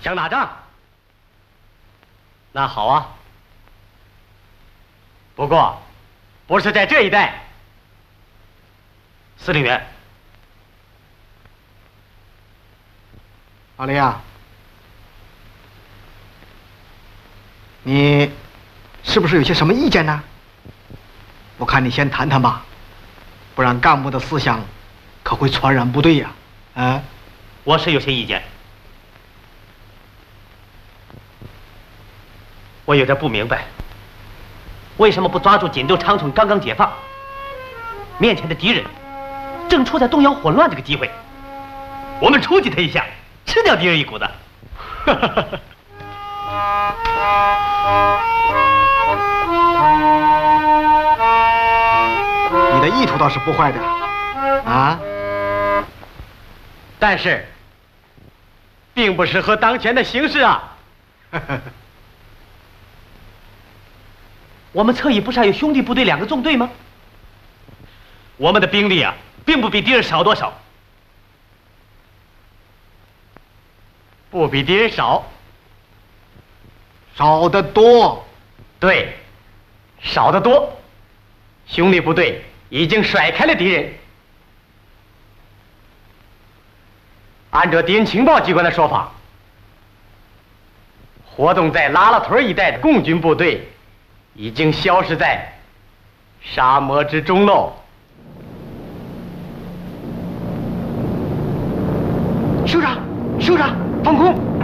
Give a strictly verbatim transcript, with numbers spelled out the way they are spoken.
想打仗？那好啊。不过，不是在这一带。司令员， 阿雷亚，你是不是有些什么意见呢？我看你先谈谈吧，不然干部的思想可会传染部队呀。啊， 我是有些意见。我有点不明白，为什么不抓住锦州长城刚刚解放，面前的敌人正处在动摇混乱这个机会，我们出击他一下，吃掉敌人一股子。 你的意图倒是不坏的，啊， 但是并不适合当前的形势啊。我们侧翼不是还有兄弟部队两个纵队吗？我们的兵力啊，并不比敌人少多少，不比敌人少， 少得多。 对，少得多。兄弟部队已经甩开了敌人。按照敌人情报机关的说法，活动在拉拉屯一带的共军部队已经消失在沙漠之中喽。 首长，首长，放空。